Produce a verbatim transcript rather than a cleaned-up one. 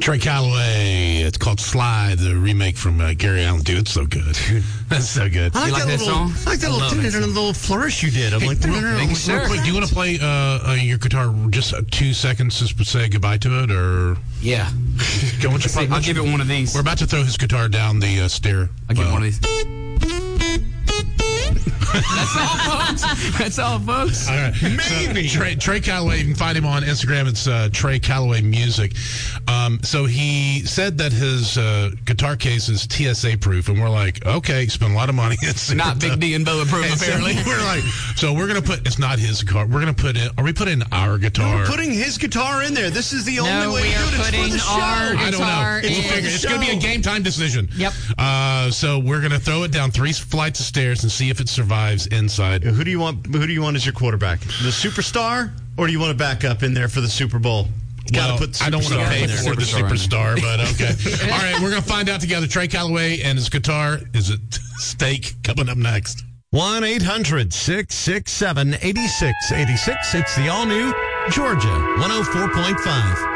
Trey Calloway. It's called Slide, the remake from uh, Gary Allan. Dude, it's so good. That's so good. I like, You like that, that little, song? I like that I little, love little, that little flourish you did. I'm Hey, like, real, no, no, no, real sure. quick, do you want to play uh, uh, your guitar just uh, two seconds to say goodbye to it, or Yeah. go? Why don't you See, play- I'll give it one of these. We're about to throw his guitar down the uh, stair. I'll give it Well, one of these. That's all, folks. That's all, folks. All right. Maybe. So, Trey, Trey Calloway, you can find him on Instagram. It's uh, Trey Calloway Music. Um, so he said that his uh, guitar case is T S A proof, and we're like, okay, you spent a lot of money. It's Not Big D and bulletproof, And so apparently. we're like, so we're gonna put. It's not his guitar. We're gonna put in. Are we putting our guitar? We're putting his guitar in there. This is the only No, way we to do are it. It's for putting the show. our I don't know. guitar We'll in. figure. It's going to be a Show. game time decision. Yep. Uh, so we're going to throw it down three flights of stairs and see if it survives inside. Who do you want? Who do you want as your quarterback? The superstar, or do you want to back up in there for the Super Bowl? Gotta Well, put I don't want to superstar pay in there. for the Superstar in superstar, but okay. All right, we're going to find out together. Trey Calloway and his guitar. Is it Steak? Coming up next. one eight hundred six six seven eight six eight six. It's the all-new Georgia one oh four point five.